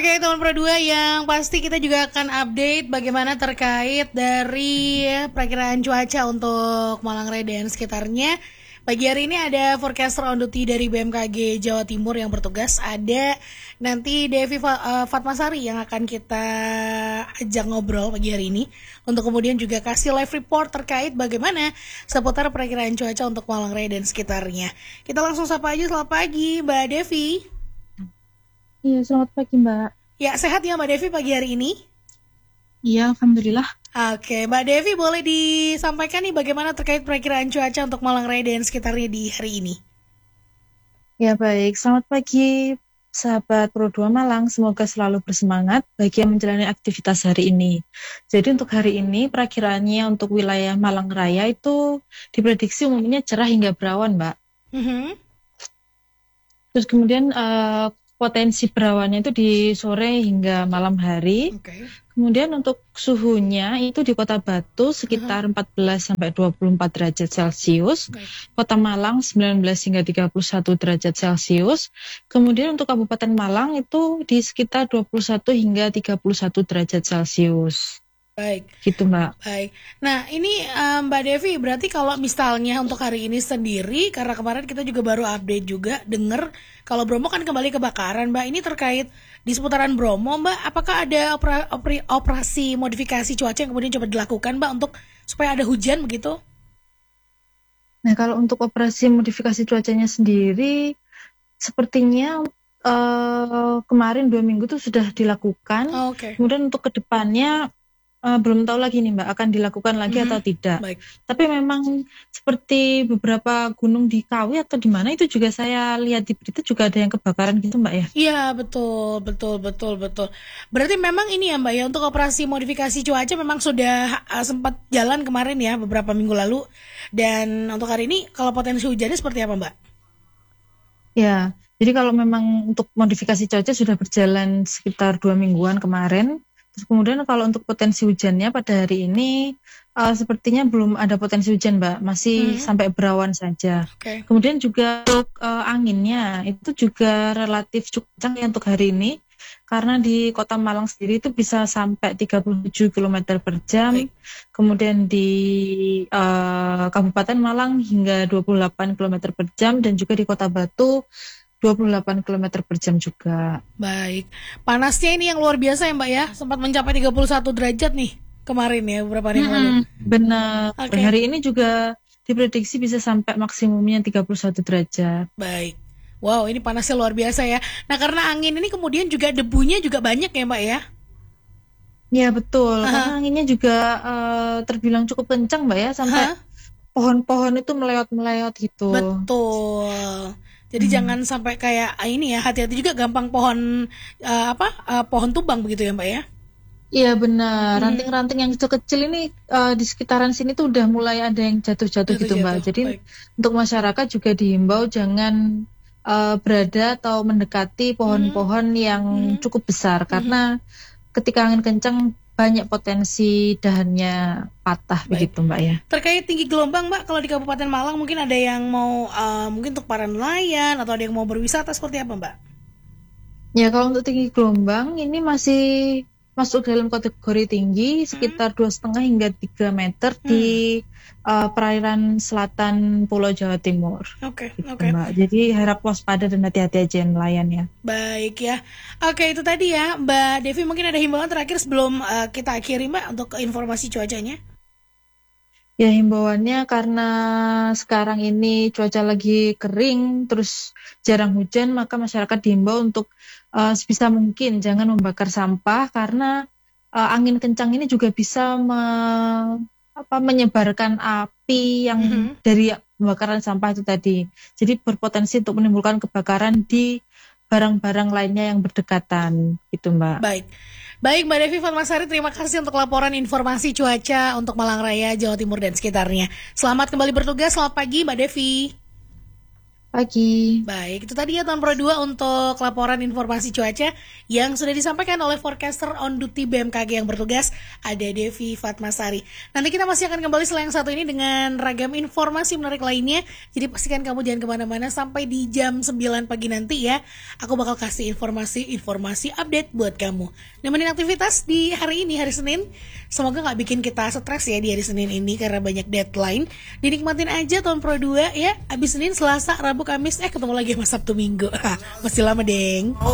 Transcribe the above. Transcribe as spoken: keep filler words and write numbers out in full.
Oke teman Pro dua, yang pasti kita juga akan update bagaimana terkait dari perakiraan cuaca untuk Malang Raya dan sekitarnya. Pagi hari ini ada forecaster on duty dari B M K G Jawa Timur yang bertugas. Ada nanti Devi Fatmasari yang akan kita ajak ngobrol pagi hari ini untuk kemudian juga kasih live report terkait bagaimana seputar perakiraan cuaca untuk Malang Raya dan sekitarnya. Kita langsung sapa aja. Selamat pagi Mbak Devi. Iya, selamat pagi Mbak. Ya, sehat ya Mbak Devi pagi hari ini? Iya, alhamdulillah. Oke, Mbak Devi boleh disampaikan nih bagaimana terkait perakiraan cuaca untuk Malang Raya dan sekitarnya di hari ini? Ya baik, selamat pagi sahabat Pro dua Malang, semoga selalu bersemangat bagi yang menjalani aktivitas hari ini. Jadi untuk hari ini perakiraannya untuk wilayah Malang Raya itu diprediksi umumnya cerah hingga berawan, Mbak. Mm-hmm. Terus kemudian uh, potensi berawannya itu di sore hingga malam hari. Okay. Kemudian untuk suhunya itu di Kota Batu sekitar uh-huh. empat belas sampai dua puluh empat derajat Celcius. Okay. Kota Malang sembilan belas hingga tiga puluh satu derajat Celcius. Kemudian untuk Kabupaten Malang itu di sekitar dua puluh satu hingga tiga puluh satu derajat Celcius. Baik. Gitu Mbak. Baik. Nah ini um, Mbak Devi, berarti kalau misalnya untuk hari ini sendiri, karena kemarin kita juga baru update juga dengar kalau Bromo kan kembali kebakaran, Mbak. Ini terkait di seputaran Bromo, Mbak. Apakah ada opera, opera, operasi modifikasi cuaca yang kemudian coba dilakukan, Mbak, untuk supaya ada hujan begitu? Nah kalau untuk operasi modifikasi cuacanya sendiri, sepertinya uh, kemarin dua minggu tuh sudah dilakukan. Oh, okay. Kemudian untuk kedepannya Uh, belum tahu lagi nih Mbak, akan dilakukan lagi mm-hmm. atau tidak. Baik. Tapi memang seperti beberapa gunung di Kawi atau di mana itu juga saya lihat di berita juga ada yang kebakaran gitu Mbak ya. Iya betul, betul, betul, betul. Berarti memang ini ya Mbak ya, untuk operasi modifikasi cuaca memang sudah uh, sempat jalan kemarin ya beberapa minggu lalu. Dan untuk hari ini kalau potensi hujannya seperti apa Mbak? Ya, jadi kalau memang untuk modifikasi cuaca sudah berjalan sekitar dua mingguan kemarin. Terus kemudian kalau untuk potensi hujannya pada hari ini uh, sepertinya belum ada potensi hujan Mbak, masih hmm. sampai berawan saja. Okay. Kemudian juga untuk uh, anginnya itu juga relatif cukup kencang ya untuk hari ini, karena di Kota Malang sendiri itu bisa sampai tiga puluh tujuh kilometer per jam. Baik. Kemudian di uh, Kabupaten Malang hingga dua puluh delapan kilometer per jam, dan juga di Kota Batu dua puluh delapan kilometer per jam juga. Baik. Panasnya ini yang luar biasa ya Mbak ya. Sempat mencapai tiga puluh satu derajat nih kemarin ya beberapa hari hmm, lalu. Benar. Okay. Hari ini juga diprediksi bisa sampai maksimumnya tiga puluh satu derajat. Baik. Wow, ini panasnya luar biasa ya. Nah, karena angin ini kemudian juga debunya juga banyak ya Mbak ya. Ya betul. Uh-huh. Karena anginnya juga uh, terbilang cukup kencang Mbak ya, sampai uh-huh. pohon-pohon itu melewat-melewat gitu. Betul. Jadi hmm. jangan sampai kayak ini ya, hati-hati juga gampang pohon uh, apa uh, pohon tumbang begitu ya Mbak ya? Iya benar, hmm. ranting-ranting yang kecil-kecil ini uh, di sekitaran sini tuh udah mulai ada yang jatuh-jatuh gitu Mbak. Jadi baik. Untuk masyarakat juga dihimbau jangan uh, berada atau mendekati pohon-pohon hmm. yang hmm. cukup besar, karena hmm. ketika angin kencang banyak potensi dahannya patah. Baik. Begitu Mbak ya. Terkait tinggi gelombang Mbak, kalau di Kabupaten Malang mungkin ada yang mau uh, mungkin untuk para nelayan atau ada yang mau berwisata seperti apa Mbak? Ya kalau untuk tinggi gelombang ini masih masuk dalam kategori tinggi, sekitar dua setengah hingga tiga meter hmm. di uh, perairan selatan Pulau Jawa Timur. Oke, gitu, oke. Mbak. Jadi harap waspada dan hati-hati aja yang nelayan ya. Baik ya. Oke, itu tadi ya Mbak Devi, mungkin ada himbauan terakhir sebelum uh, kita akhiri Mbak untuk informasi cuacanya. Ya himbauannya karena sekarang ini cuaca lagi kering terus jarang hujan, maka masyarakat dihimbau untuk uh, sebisa mungkin jangan membakar sampah, karena uh, angin kencang ini juga bisa me, apa, menyebarkan api yang mm-hmm. dari pembakaran sampah itu tadi. Jadi berpotensi untuk menimbulkan kebakaran di barang-barang lainnya yang berdekatan gitu Mbak. Baik. Baik Mbak Devi Fatmasari, terima kasih untuk laporan informasi cuaca untuk Malang Raya, Jawa Timur dan sekitarnya. Selamat kembali bertugas, selamat pagi Mbak Devi. Pagi. Baik, itu tadi ya Tahun Pro dua untuk laporan informasi cuaca yang sudah disampaikan oleh forecaster on duty B M K G yang bertugas, ada Devi Fatmasari. Nanti kita masih akan kembali setelah yang satu ini dengan ragam informasi menarik lainnya. Jadi pastikan kamu jangan kemana-mana sampai di jam sembilan pagi nanti ya. Aku bakal kasih informasi-informasi update buat kamu. Nemenin aktivitas di hari ini, hari Senin. Semoga gak bikin kita stres ya di hari Senin ini karena banyak deadline. Dinikmatin aja Tahun Pro dua ya. Abis Senin, Selasa, Rabu, Kamis, eh ketemu lagi sama Sabtu Minggu. Masih lama, deng.